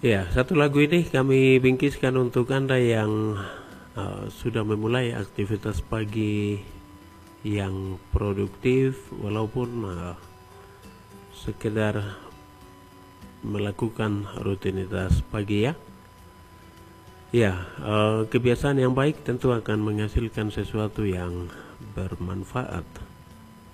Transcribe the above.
Ya, satu lagu ini kami bingkiskan untuk Anda yang sudah memulai aktivitas pagi yang produktif, walaupun sekedar melakukan rutinitas pagi ya. Ya, kebiasaan yang baik tentu akan menghasilkan sesuatu yang bermanfaat.